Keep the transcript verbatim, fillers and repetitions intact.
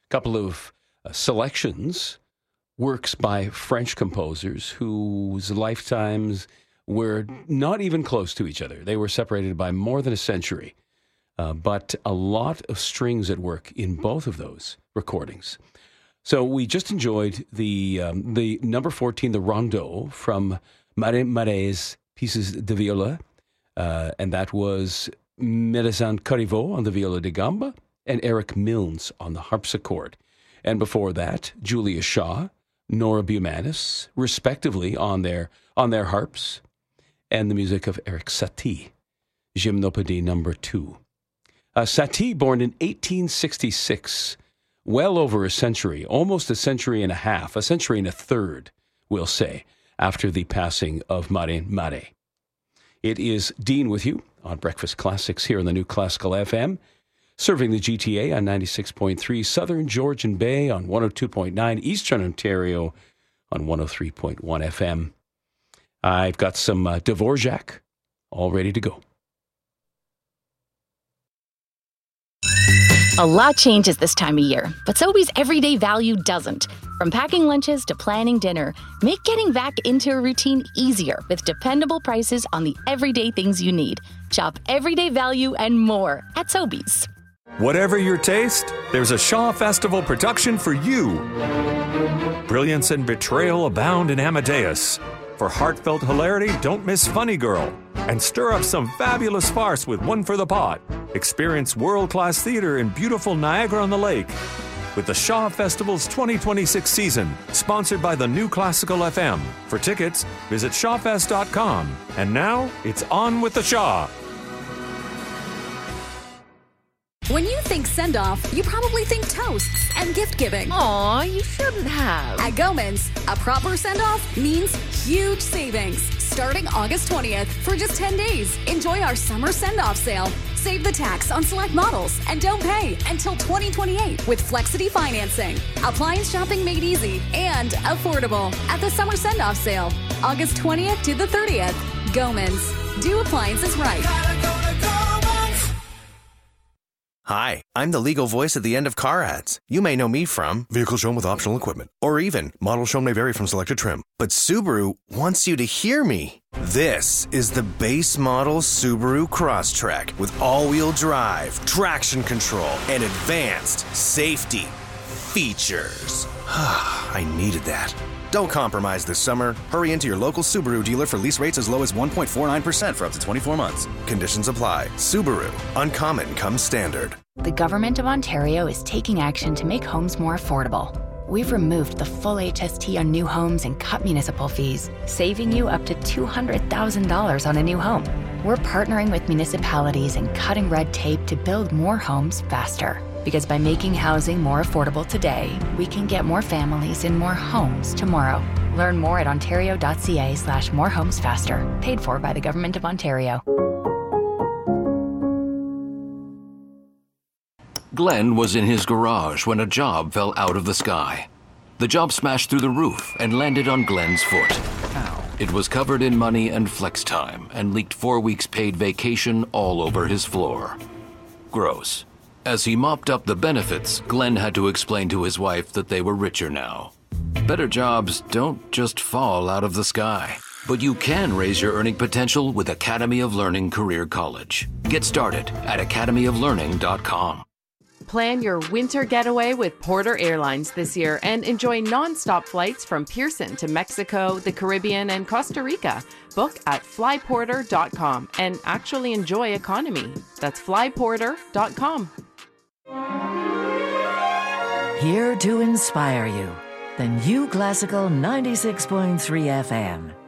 couple of uh, selections, works by French composers whose lifetimes were not even close to each other. They were separated by more than a century, uh, but a lot of strings at work in both of those recordings. So we just enjoyed the um, the number fourteen, the Rondeau, from Marin Marais Pieces de Viola, uh, and that was Mélisande Corriveau on the viola da gamba and Eric Milnes on the harpsichord. And before that, Julia Shaw, Nora Bumanis, respectively, on their on their harps, and the music of Eric Satie, Gymnopédie number two. Uh, Satie, born in eighteen sixty-six, well over a century, almost a century and a half, a century and a third, we'll say, after the passing of Marin Marais. It is Dean with you on Breakfast Classics here on the New Classical F M, serving the G T A on ninety-six point three, Southern Georgian Bay on one oh two point nine, Eastern Ontario on one oh three point one F M. I've got some uh, Dvorak all ready to go. A lot changes this time of year, but Sobeys everyday value doesn't. From packing lunches to planning dinner, make getting back into a routine easier with dependable prices on the everyday things you need. Shop everyday value and more at Sobeys. Whatever your taste, there's a Shaw Festival production for you. Brilliance and betrayal abound in Amadeus. For heartfelt hilarity, don't miss Funny Girl. And stir up some fabulous farce with One for the Pot. Experience world-class theater in beautiful Niagara-on-the-Lake. With the Shaw Festival's twenty twenty-six season, sponsored by the New Classical F M. For tickets, visit shawfest dot com. And now, it's on with the Shaw. When you think send-off, you probably think toasts and gift-giving. Aw, you shouldn't have. At Goman's, a proper send-off means huge savings. Starting August twentieth, for just ten days, enjoy our summer send-off sale. Save the tax on select models and don't pay until twenty twenty-eight with Flexity financing. Appliance shopping made easy and affordable at the summer send-off sale. August twentieth to the thirtieth. Goman's. Do appliances right. Hi, I'm the legal voice at the end of car ads. You may know me from vehicle shown with optional equipment, or even model shown may vary from selected trim. But Subaru wants you to hear me. This is the base model Subaru Crosstrek with all-wheel drive, traction control, and advanced safety features. I needed that. Don't compromise this summer. Hurry into your local Subaru dealer for lease rates as low as one point four nine percent for up to twenty-four months. Conditions apply. Subaru. Uncommon comes standard. The Government of Ontario is taking action to make homes more affordable. We've removed the full H S T on new homes and cut municipal fees, saving you up to two hundred thousand dollars on a new home. We're partnering with municipalities and cutting red tape to build more homes faster. Because by making housing more affordable today, we can get more families in more homes tomorrow. Learn more at ontario.ca slash more homes faster. Paid for by the Government of Ontario. Glenn was in his garage when a job fell out of the sky. The job smashed through the roof and landed on Glenn's foot. Ow. It was covered in money and flex time and leaked four weeks paid vacation all over his floor. Gross. As he mopped up the benefits, Glenn had to explain to his wife that they were richer now. Better jobs don't just fall out of the sky, but you can raise your earning potential with Academy of Learning Career College. Get started at academy of learning dot com. Plan your winter getaway with Porter Airlines this year and enjoy non-stop flights from Pearson to Mexico, the Caribbean, and Costa Rica. Book at fly porter dot com and actually enjoy economy. That's fly porter dot com. Here to inspire you, the New Classical ninety-six point three F M.